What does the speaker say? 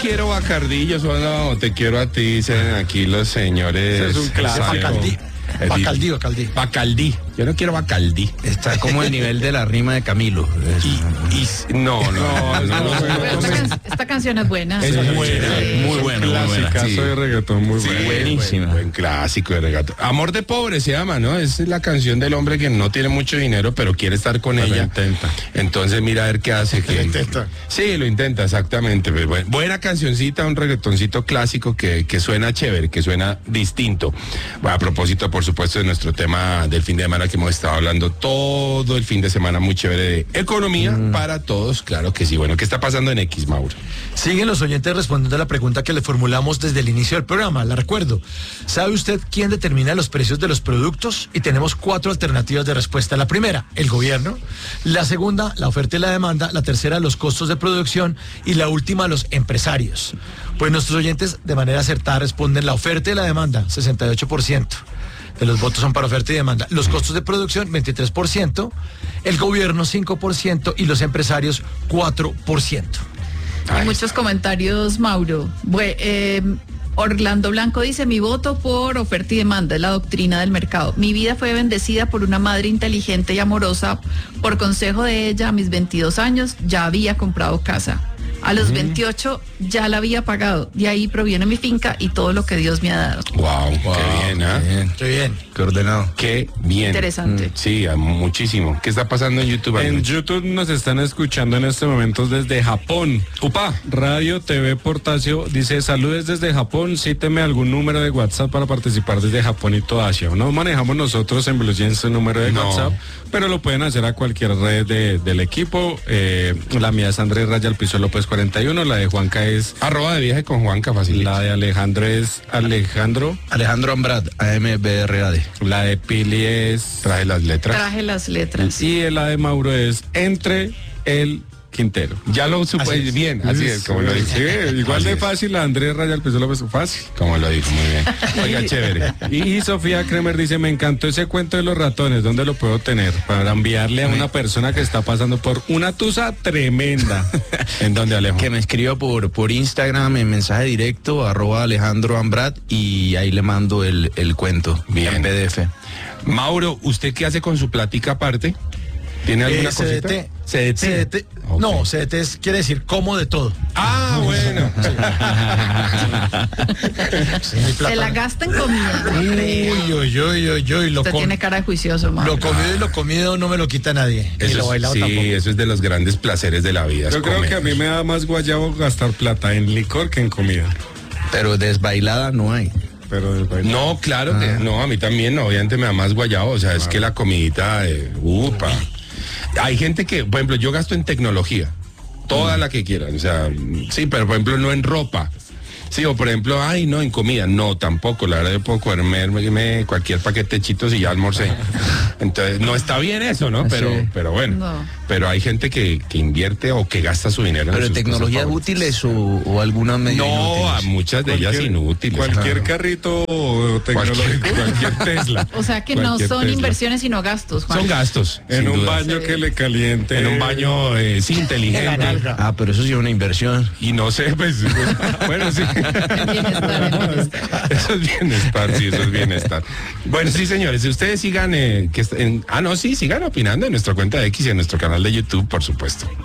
quiero Bacardí, yo solo te quiero a ti, dicen aquí los señores. Es un clásico. Bacaldí. Yo no quiero Bacaldí. Está como el nivel de la rima de Camilo. No. Esta canción es buena. Es buena, muy buena, muy buena. Clasicazo Sí. de reggaetón, muy Sí, bueno. buenísima. Buen clásico de reggaetón. Amor de pobre se llama, ¿no? Es la canción del hombre que no tiene mucho dinero, pero quiere estar con Pero ella. intenta. Entonces mira a ver qué hace. Lo intenta. Sí, lo intenta, exactamente. Pues, buena cancioncita, un reggaetoncito clásico que suena chévere, que suena distinto. Bueno, a propósito, por supuesto, de nuestro tema del fin de semana que hemos estado hablando todo el fin de semana, muy chévere de economía para todos, claro que sí. Bueno, ¿qué está pasando en X, Mauro? Siguen los oyentes respondiendo a la pregunta que le formulamos desde el inicio del programa. La recuerdo. ¿Sabe usted quién determina los precios de los productos? Y tenemos 4 alternativas de respuesta. La primera, el gobierno. La segunda, la oferta y la demanda. La tercera, los costos de producción. Y la última, los empresarios. Pues nuestros oyentes de manera acertada responden la oferta y la demanda, 68%. De los votos son para oferta y demanda. Los costos de producción, 23%. El gobierno, 5%. Y los empresarios, 4%. Hay muchos comentarios, Mauro. Orlando Blanco dice: mi voto por oferta y demanda, es la doctrina del mercado. Mi vida fue bendecida por una madre inteligente y amorosa. Por consejo de ella, a mis 22 años ya había comprado casa. A los 28 ya la había pagado. De ahí proviene mi finca y todo lo que Dios me ha dado. Wow, qué bien, ¿eh? Qué bien. Qué ordenado. Qué bien. Interesante. Sí, muchísimo. ¿Qué está pasando en YouTube? En YouTube nos están escuchando en este momento desde Japón. ¡Upa! Radio TV Portacio dice: saludes desde Japón, cíteme algún número de WhatsApp para participar desde Japón y toda Asia. No manejamos nosotros en Blue Jeans el número de WhatsApp, pero lo pueden hacer a cualquier red del equipo. La mía es Andrés Raya al piso López 41, la de Juanca es @ de viaje con Juanca, fácil. la de Alejandro es Alejandro Ambrat, AMBRAD. La de Pili es Traje las letras. Traje las letras. y la de Mauro es Entre el Quintero. Ya lo supe bien, así es, como lo dije. Sí, igual Así de es. fácil, Andrés Raya al piso López, fácil. Como lo dijo, muy bien. Oiga, chévere. Y Sofía Kremer dice: me encantó ese cuento de los ratones, ¿dónde lo puedo tener? Para enviarle a una persona que está pasando por una tusa tremenda. ¿En dónde, Alejo? Que me escriba por Instagram en mensaje directo, @Alejandro Ambrat, y ahí le mando el cuento. Bien. En PDF. Mauro, ¿usted qué hace con su plática aparte? ¿Tiene alguna cosita? CDT. CDT. Ok. No, CDT quiere decir como de todo. Ah, bueno. Se la gasta en comida. Uy, Usted tiene cara de juicioso, Mauro. Lo comido y lo comido no me lo quita nadie. Y lo bailado sí, tampoco. eso es de los grandes placeres de la vida. es Yo creo comer. que a mí me da más guayabo gastar plata en licor que en comida. Pero desbailada no hay. Pero del baile. No, claro que no, a mí también, no, obviamente me da más guayabo, o sea, es que la comidita, upa. Hay gente que, por ejemplo, yo gasto en tecnología, toda la que quieran, o sea, sí, pero por ejemplo no en ropa. Sí, o por ejemplo, ay, no, en comida, no, tampoco, la verdad yo puedo comerme cualquier paquete de chitos y ya almorcé. Entonces, no está bien eso, ¿no? Pero bueno, No. pero hay gente que invierte o que gasta su dinero en Pero sus tecnologías cosas útiles o algunas medio No, a inútiles. muchas de ellas inútiles. Cualquier claro. carrito tecnológico. Cualquier Tesla. O sea que no Cualquier son Tesla. inversiones sino gastos, Juan. Son gastos. En sin un duda. baño que le caliente. En un baño sí, inteligente. Ah, pero eso sí es una inversión. Y no sé, pues, bueno, sí. El bienestar, el bienestar. Eso es bienestar, sí, eso es bienestar. Bueno, sí, señores, ustedes sigan, sigan opinando en nuestra cuenta de X y en nuestro canal de YouTube, por supuesto.